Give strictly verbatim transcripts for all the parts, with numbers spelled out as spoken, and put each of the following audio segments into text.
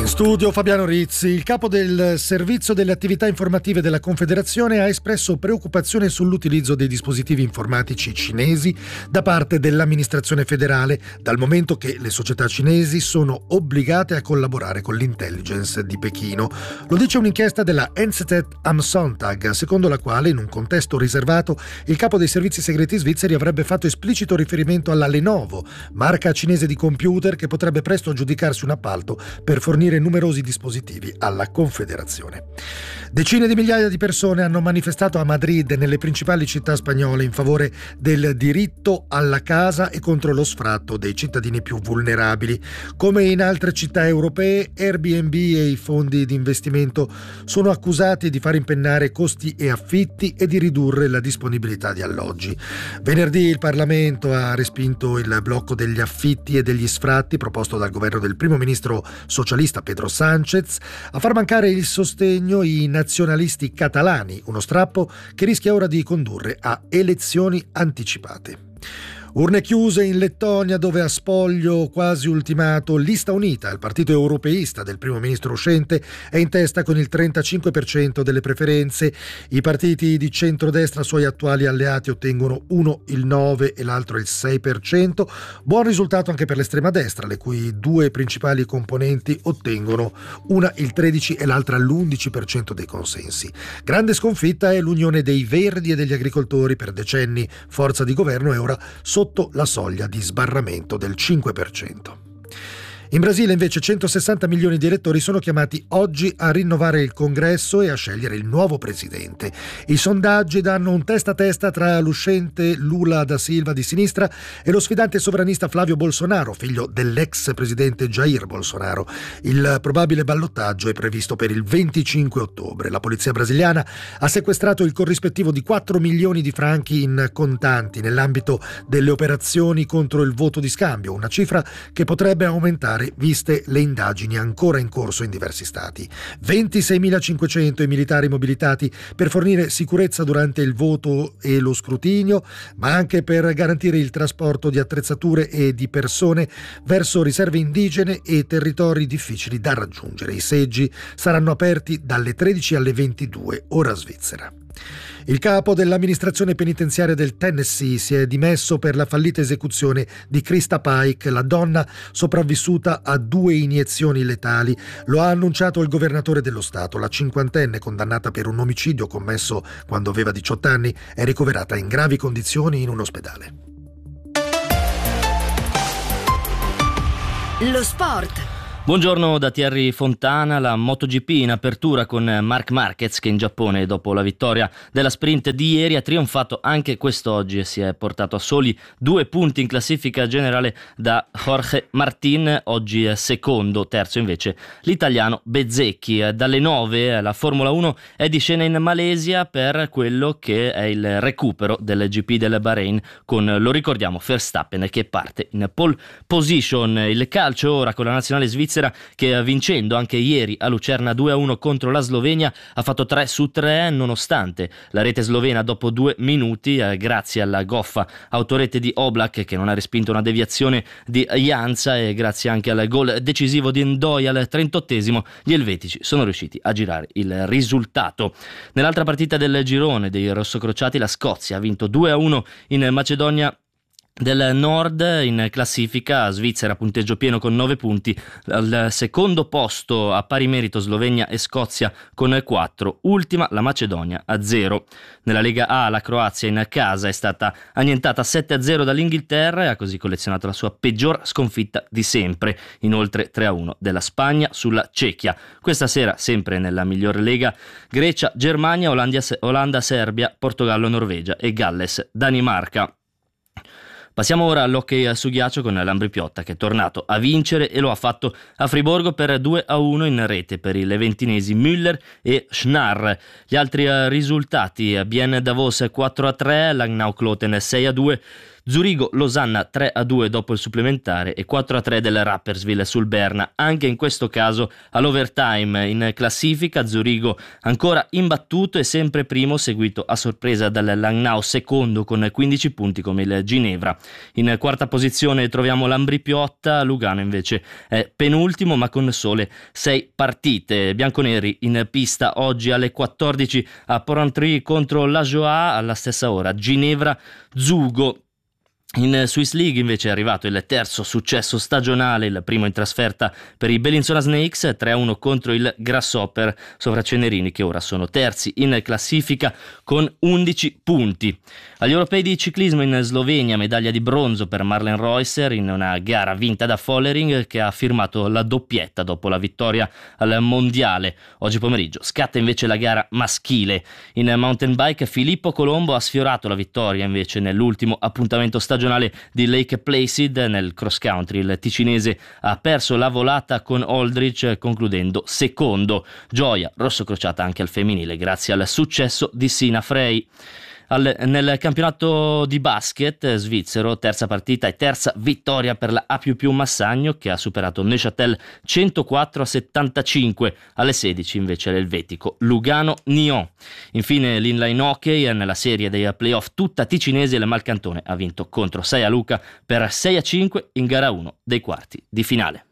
In studio Fabiano Rizzi. Il capo del servizio delle attività informative della Confederazione ha espresso preoccupazione sull'utilizzo dei dispositivi informatici cinesi da parte dell'amministrazione federale, dal momento che le società cinesi sono obbligate a collaborare con l'intelligence di Pechino. Lo dice un'inchiesta della Enquete am Sonntag, secondo la quale, in un contesto riservato, il capo dei servizi segreti svizzeri avrebbe fatto esplicito riferimento alla Lenovo, marca cinese di computer che potrebbe presto aggiudicarsi un appalto per fornire numerosi dispositivi alla Confederazione. Decine di migliaia di persone hanno manifestato a Madrid e nelle principali città spagnole in favore del diritto alla casa e contro lo sfratto dei cittadini più vulnerabili. Come in altre città europee, Airbnb e i fondi di investimento sono accusati di far impennare costi e affitti e di ridurre la disponibilità di alloggi. Venerdì il Parlamento ha respinto il blocco degli affitti e degli sfratti proposto dal governo del primo ministro socialista Pedro Sánchez. A far mancare il sostegno i nazionalisti catalani, uno strappo che rischia ora di condurre a elezioni anticipate. Urne chiuse in Lettonia, dove a spoglio quasi ultimato Lista Unita, il partito europeista del primo ministro uscente, è in testa con il trentacinque per cento delle preferenze. I partiti di centrodestra suoi attuali alleati ottengono uno il nove per cento e l'altro il sei per cento. Buon risultato anche per l'estrema destra, le cui due principali componenti ottengono una il tredici e l'altra l'undici per cento dei consensi. Grande sconfitta è l'Unione dei Verdi e degli Agricoltori, per decenni forza di governo, e ora sotto la soglia di sbarramento del cinque per cento. In Brasile invece centosessanta milioni di elettori sono chiamati oggi a rinnovare il congresso e a scegliere il nuovo presidente. I sondaggi danno un testa a testa tra l'uscente Lula da Silva di sinistra e lo sfidante sovranista Flavio Bolsonaro, figlio dell'ex presidente Jair Bolsonaro. Il probabile ballottaggio è previsto per il venticinque ottobre. La polizia brasiliana ha sequestrato il corrispettivo di quattro milioni di franchi in contanti nell'ambito delle operazioni contro il voto di scambio, una cifra che potrebbe aumentare viste le indagini ancora in corso in diversi stati. ventiseimilacinquecento i militari mobilitati per fornire sicurezza durante il voto e lo scrutinio, ma anche per garantire il trasporto di attrezzature e di persone verso riserve indigene e territori difficili da raggiungere. I seggi saranno aperti dalle tredici alle ventidue, ora svizzera. Il capo dell'amministrazione penitenziaria del Tennessee si è dimesso per la fallita esecuzione di Krista Pike, la donna sopravvissuta a due iniezioni letali. Lo ha annunciato il governatore dello stato. La cinquantenne, condannata per un omicidio commesso quando aveva diciotto anni, è ricoverata in gravi condizioni in un ospedale. Lo sport. Buongiorno da Thierry Fontana. La MotoGP in apertura con Marc Marquez, che in Giappone, dopo la vittoria della sprint di ieri, ha trionfato anche quest'oggi e si è portato a soli due punti in classifica generale da Jorge Martin, oggi è secondo, terzo invece l'italiano Bezzecchi. Dalle nove la Formula uno è di scena in Malesia per quello che è il recupero del G P del Bahrain con, lo ricordiamo, Verstappen che parte in pole position. Il calcio ora con la nazionale svizzera che, vincendo anche ieri a Lucerna due a uno contro la Slovenia, ha fatto tre su tre nonostante la rete slovena dopo due minuti, eh, grazie alla goffa autorete di Oblak che non ha respinto una deviazione di Janza, e grazie anche al gol decisivo di Ndoi al trentottesimo gli elvetici sono riusciti a girare il risultato. Nell'altra partita del girone dei rossocrociati, la Scozia ha vinto due a uno in Macedonia del Nord. In classifica Svizzera punteggio pieno con nove punti, al secondo posto a pari merito Slovenia e Scozia con quattro, ultima la Macedonia a zero. Nella Lega A la Croazia in casa è stata annientata sette a zero dall'Inghilterra e ha così collezionato la sua peggior sconfitta di sempre, inoltre tre a uno della Spagna sulla Cechia. Questa sera, sempre nella migliore Lega, Grecia, Germania, Olanda, Olanda, Serbia, Portogallo, Norvegia e Galles, Danimarca. Passiamo ora all'hockey su ghiaccio con l'Ambri Piotta, che è tornato a vincere e lo ha fatto a Friburgo per due a uno in rete per i leventinesi Müller e Schnarr. Gli altri risultati: Bien Davos quattro a tre, Langnau Kloten sei a due, Zurigo-Losanna tre a due dopo il supplementare e quattro a tre del Rapperswil sul Berna. Anche in questo caso all'overtime. In classifica Zurigo ancora imbattuto e sempre primo, seguito a sorpresa dal Langnau secondo con quindici punti come il Ginevra. In quarta posizione troviamo l'Ambri Piotta, Lugano invece è penultimo ma con sole sei partite. Bianconeri in pista oggi alle quattordici a Porrentruy contro la Joie, alla stessa ora Ginevra Zugo. In Swiss League invece è arrivato il terzo successo stagionale, il primo in trasferta per i Bellinzona Snakes, tre a uno contro il Grasshopper Sovracenerini, che ora sono terzi in classifica con undici punti. Agli europei di ciclismo in Slovenia, medaglia di bronzo per Marlen Reusser in una gara vinta da Vollering, che ha firmato la doppietta dopo la vittoria al mondiale. Oggi pomeriggio scatta invece la gara maschile. In mountain bike Filippo Colombo ha sfiorato la vittoria invece nell'ultimo appuntamento stagionale di Lake Placid. Nel cross country il ticinese ha perso la volata con Aldrich, concludendo secondo. Gioia rossocrociata anche al femminile grazie al successo di Sina Frey. Al, nel campionato di basket svizzero, terza partita e terza vittoria per la A più più Massagno, che ha superato Neuchâtel centoquattro a settantacinque. Alle sedici invece l'elvetico Lugano-Nyon. Infine l'inline hockey, nella serie dei playoff tutta ticinese, il Malcantone ha vinto contro Saia Luca per sei a cinque in gara uno dei quarti di finale.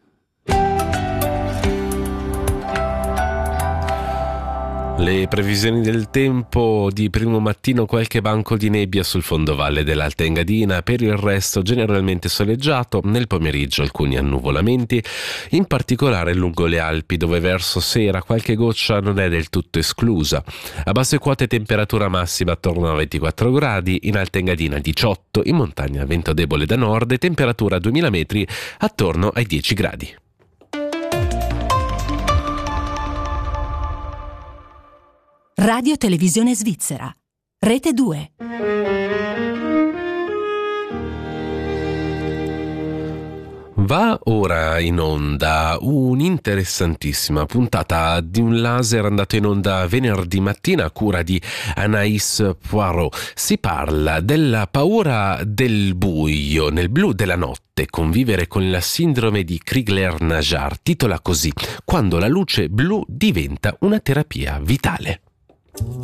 Le previsioni del tempo: di primo mattino qualche banco di nebbia sul fondovalle dell'Alta Engadina, per il resto generalmente soleggiato, nel pomeriggio alcuni annuvolamenti, in particolare lungo le Alpi, dove verso sera qualche goccia non è del tutto esclusa. A basse quote temperatura massima attorno a ventiquattro gradi, in Alta Engadina diciotto, in montagna vento debole da nord e temperatura a duemila metri attorno ai dieci gradi. Radio Televisione Svizzera, Rete due. Va ora in onda un'interessantissima puntata di un laser andato in onda venerdì mattina a cura di Anaïs Poirot. Si parla della paura del buio, nel blu della notte, convivere con la sindrome di Crigler-Najjar. Titola così: quando la luce blu diventa una terapia vitale.